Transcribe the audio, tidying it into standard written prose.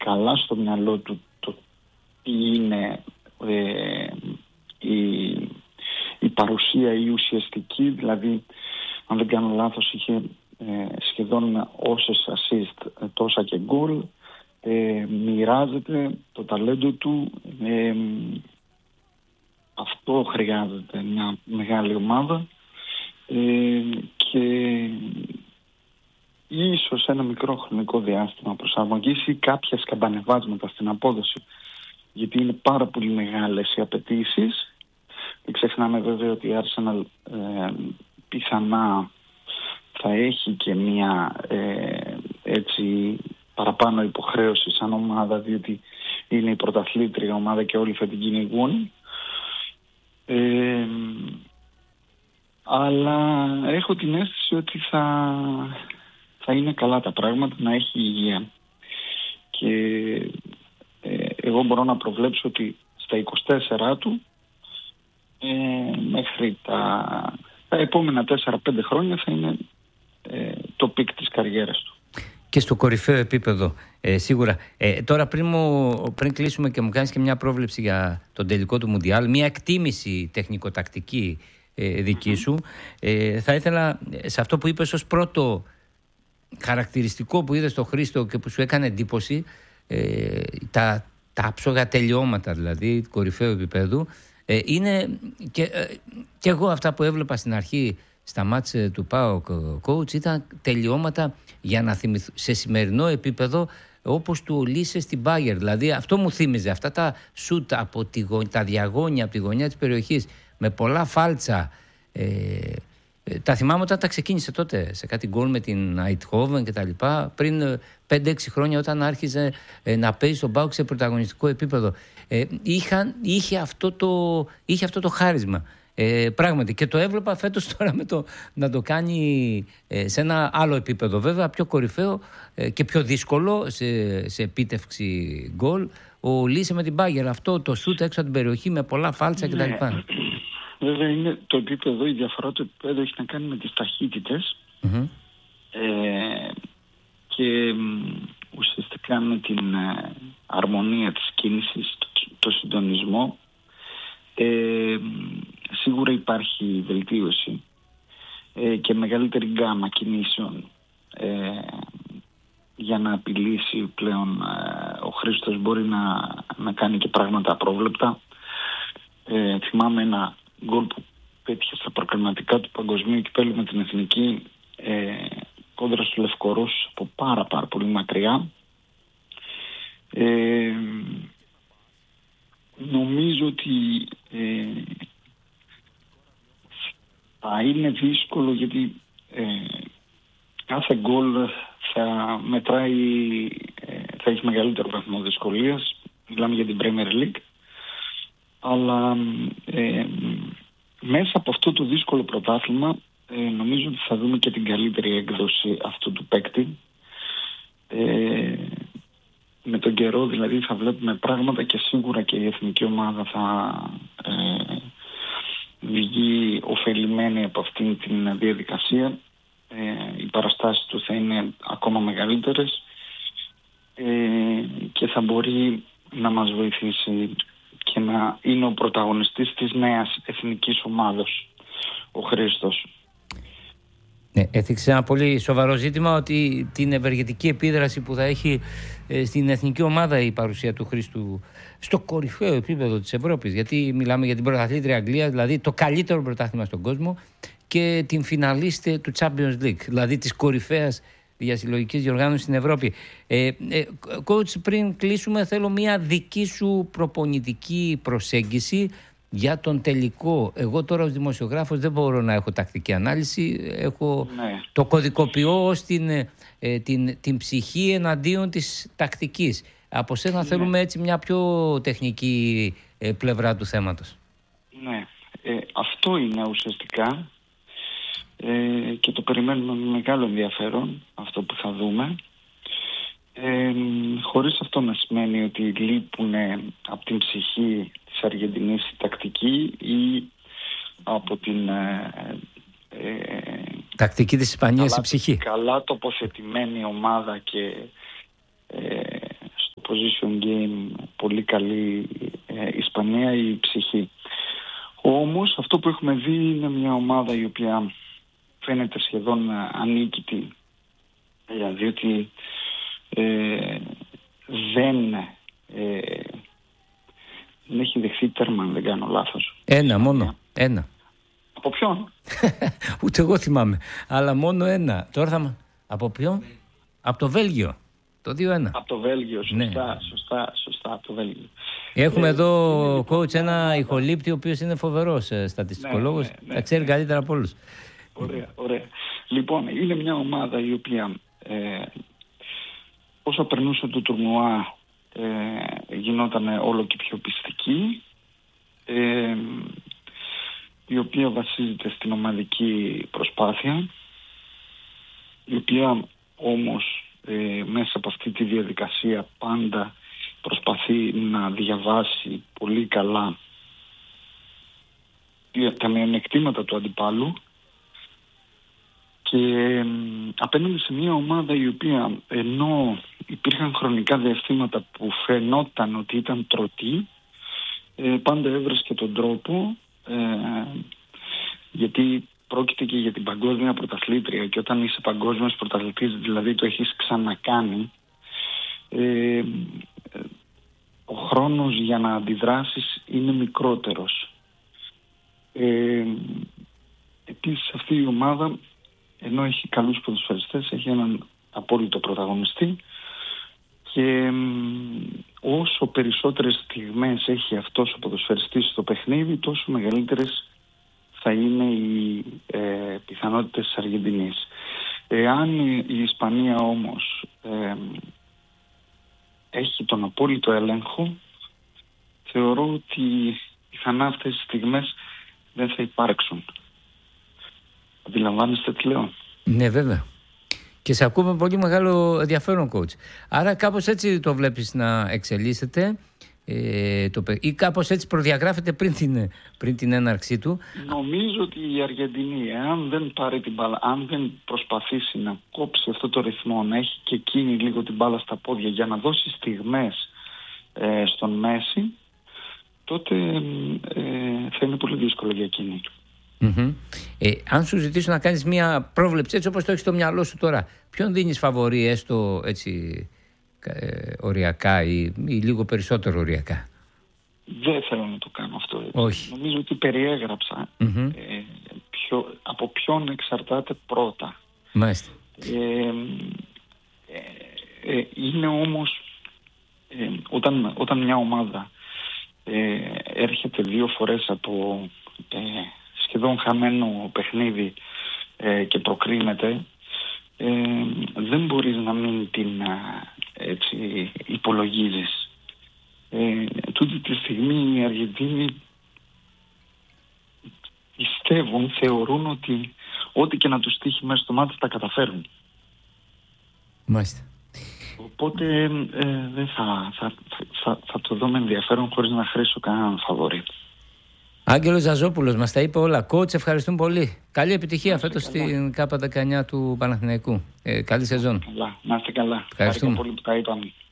καλά στο μυαλό του το τι είναι η παρουσία η ουσιαστική, δηλαδή αν δεν κάνω λάθος είχε σχεδόν όσες assist τόσα και γκολ, μοιράζεται το ταλέντο του, αυτό χρειάζεται μια μεγάλη ομάδα και ίσως ένα μικρό χρονικό διάστημα προσαρμογής ή κάποια σκαμπανεβάσματα στην απόδοση, γιατί είναι πάρα πολύ μεγάλες οι απαιτήσεις. Δεν ξεχνάμε βέβαια ότι η Arsenal πιθανά θα έχει και μια έτσι παραπάνω υποχρέωση σαν ομάδα, διότι είναι η πρωταθλήτρια ομάδα και όλοι θα την κυνηγούν. Αλλά έχω την αίσθηση ότι θα είναι καλά τα πράγματα, να έχει υγεία. Και εγώ μπορώ να προβλέψω ότι στα 24 του μέχρι τα επόμενα 4-5 χρόνια θα είναι το πικ της καριέρας του. Και στο κορυφαίο επίπεδο σίγουρα. Τώρα πριν κλείσουμε και μου κάνεις και μια πρόβλεψη για τον τελικό του Μουντιάλ, μια εκτίμηση τεχνικοτακτική δική σου, θα ήθελα σε αυτό που είπες ως πρώτο χαρακτηριστικό που είδες στο Χρήστο και που σου έκανε εντύπωση, τα άψογα τελειώματα δηλαδή κορυφαίου επίπεδου, είναι και εγώ αυτά που έβλεπα στην αρχή στα μάτς του ΠΑΟΚ coach ήταν τελειώματα για να θυμηθώ σε σημερινό επίπεδο, όπως του Ολίσε στην Bayern. Δηλαδή αυτό μου θύμιζε, αυτά τα σουτ από τα διαγώνια, από τη γωνιά της περιοχής με πολλά φάλτσα. Τα θυμάμαι όταν τα ξεκίνησε τότε σε κάτι γκολ με την Eindhoven και τα λοιπά, πριν 5-6 χρόνια όταν άρχιζε να παίζει στον ΠΑΟΚ σε πρωταγωνιστικό επίπεδο. Είχε αυτό το χάρισμα. Πράγματι, και το έβλεπα φέτος τώρα να το κάνει σε ένα άλλο επίπεδο, βέβαια πιο κορυφαίο και πιο δύσκολο σε επίτευξη γκολ, ο Λίσε με την Bayern. Αυτό το σούτ έξω από την περιοχή με πολλά φάλτσα κτλ. Βέβαια είναι το επίπεδο, η διαφορά του επίπεδου έχει να κάνει με τις ταχύτητες και ουσιαστικά με την αρμονία της κίνησης, το συντονισμό. Σίγουρα υπάρχει βελτίωση και μεγαλύτερη γκάμα κινήσεων για να απειλήσει πλέον. Ο Χρήστος μπορεί να κάνει και πράγματα απρόβλεπτα. Θυμάμαι ένα γκολ που πέτυχε στα προκριματικά του παγκοσμίου κυπέλλου με την εθνική κόντρα στους Λευκορώσους από πάρα πολύ μακριά. Νομίζω ότι θα είναι δύσκολο, γιατί κάθε γκολ θα μετράει, θα έχει μεγαλύτερο βαθμό δυσκολίας. Μιλάμε για την Premier League. Αλλά μέσα από αυτό το δύσκολο πρωτάθλημα νομίζω ότι θα δούμε και την καλύτερη έκδοση αυτού του παίκτη. Με τον καιρό δηλαδή θα βλέπουμε πράγματα και σίγουρα και η εθνική ομάδα θα βγει ωφελημένη από αυτήν την διαδικασία. Οι παραστάσεις του θα είναι ακόμα μεγαλύτερες και θα μπορεί να μας βοηθήσει και να είναι ο πρωταγωνιστής της νέας εθνικής ομάδος, ο Χρήστος. Έθιξε ένα πολύ σοβαρό ζήτημα, ότι την ευεργετική επίδραση που θα έχει στην εθνική ομάδα η παρουσία του Χρήστου στο κορυφαίο επίπεδο της Ευρώπης. Γιατί μιλάμε για την πρωταθλήτρια Αγγλία, δηλαδή το καλύτερο πρωτάθλημα στον κόσμο, και την φιναλίστε του Champions League, δηλαδή της κορυφαίας διασυλλογικής διοργάνωσης στην Ευρώπη. Coach, πριν κλείσουμε, θέλω μια δική σου προπονητική προσέγγιση για τον τελικό. Εγώ τώρα ως δημοσιογράφος δεν μπορώ να έχω τακτική ανάλυση. Το κωδικοποιώ ως την ψυχή εναντίον της τακτικής. Από σένα θέλουμε έτσι μια πιο τεχνική πλευρά του θέματος. Ναι, αυτό είναι ουσιαστικά και το περιμένουμε με μεγάλο ενδιαφέρον αυτό που θα δούμε. Χωρίς αυτό να σημαίνει ότι λείπουν από την ψυχή της Αργεντινής η τακτική ή από την τακτική της Ισπανίας η ψυχή. Καλά τοποθετημένη ομάδα και στο position game, πολύ καλή Ισπανία η ψυχή. Όμως αυτό που έχουμε δει είναι μια ομάδα η οποία φαίνεται σχεδόν ανίκητη, διότι δεν έχει δεχθεί τέρμα, αν δεν κάνω λάθος. Ένα μόνο, ένα. Από ποιον? Ούτε εγώ θυμάμαι, αλλά μόνο ένα. Τώρα από ποιον? Από το Βέλγιο, το 2-1. Από το Βέλγιο, σωστά, ναι. σωστά, από το Βέλγιο. Έχουμε εδώ, coach, ένα ηχολήπτη ο οποίος είναι φοβερός στατιστικολόγος, τα ξέρει καλύτερα από όλους. Ωραία. Λοιπόν, είναι μια ομάδα η οποία όσο περνούσε το τουρνουά γινόταν όλο και πιο πιστική, η οποία βασίζεται στην ομαδική προσπάθεια, η οποία όμως μέσα από αυτή τη διαδικασία πάντα προσπαθεί να διαβάσει πολύ καλά τα μειονεκτήματα του αντιπάλου και απέναντι σε μια ομάδα η οποία, ενώ υπήρχαν χρονικά διαστήματα που φαινόταν ότι ήταν τρωτή, πάντα έβρεσκε τον τρόπο, γιατί πρόκειται και για την παγκόσμια πρωταθλήτρια, και όταν είσαι παγκόσμιος πρωταθλητής, δηλαδή το έχεις ξανακάνει, ο χρόνος για να αντιδράσεις είναι μικρότερος. Επίσης αυτή η ομάδα, ενώ έχει καλούς ποδοσφαιριστές, έχει έναν απόλυτο πρωταγωνιστή, και όσο περισσότερες στιγμές έχει αυτός ο ποδοσφαιριστής στο παιχνίδι, τόσο μεγαλύτερες θα είναι οι πιθανότητες της Αργεντινής. Εάν η Ισπανία όμως έχει τον απόλυτο έλεγχο, θεωρώ ότι πιθανά αυτές τις στιγμές δεν θα υπάρξουν. Αντιλαμβάνεστε τι λέω? Ναι, βέβαια. Και σε ακούμε πολύ μεγάλο ενδιαφέρον, coach. Άρα κάπως έτσι το βλέπεις να εξελίσσεται ή κάπως έτσι προδιαγράφεται πριν την έναρξή του? Νομίζω ότι η Αργεντινή, αν δεν πάρει την μπάλα, αν δεν προσπαθήσει να κόψει αυτό το ρυθμό, να έχει και εκείνη λίγο την μπάλα στα πόδια για να δώσει στιγμές στον Μέση, τότε θα είναι πολύ δύσκολο για εκείνη. Mm-hmm. Αν σου ζητήσω να κάνεις μια πρόβλεψη έτσι όπως το έχεις στο μυαλό σου τώρα, ποιον δίνεις φαβορί, έστω έτσι οριακά ή λίγο περισσότερο οριακά? Δεν θέλω να το κάνω αυτό έτσι. Όχι. Νομίζω ότι περιέγραψα από ποιον εξαρτάται πρώτα. Μάλιστα. Είναι όμως όταν μια ομάδα έρχεται 2 φορές από σχεδόν χαμένο παιχνίδι και προκρίνεται, δεν μπορείς να μην την έτσι υπολογίζεις. Τούτη τη στιγμή οι Αργεντίνοι θεωρούν ότι ό,τι και να τους τύχει μέσα στο μάτι τα καταφέρουν. Μάλιστα. Οπότε δεν θα το δω με ενδιαφέρον χωρίς να χρήσω κανέναν φαβορί. Άγγελος Ζαζόπουλος μας τα είπε όλα. Coach, ευχαριστούμε πολύ. Καλή επιτυχία φέτος στην ΚΑΠΑ 19 του Παναθηναϊκού. Καλή σεζόν. Να είστε καλά. Ευχαριστούμε πολύ που τα είπαμε.